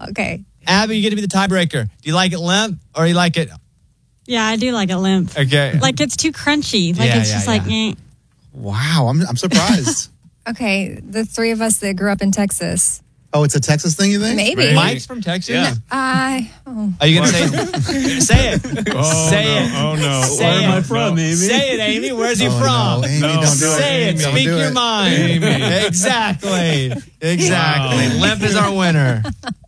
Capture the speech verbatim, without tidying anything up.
okay. Abby, you get to be the tiebreaker. Do you like it limp or you like it? Yeah, I do like it limp. Okay. Like it's too crunchy. Like Yeah, it's yeah, just yeah. like, eh. Wow, I'm I'm surprised. Okay, the three of us that grew up in Texas. Oh, it's a Texas thing, you think? Maybe. Mike's from Texas? Yeah. I. Oh. Are you going to say Say it. Oh, say no. it. Oh, no. Say Where it. am I from, Amy? Say it, Amy. Where's he Oh, from? no, Amy, No, don't do Say it. it. Don't Speak do your it. mind. Amy. Exactly. Exactly. Wow. Limp is our winner.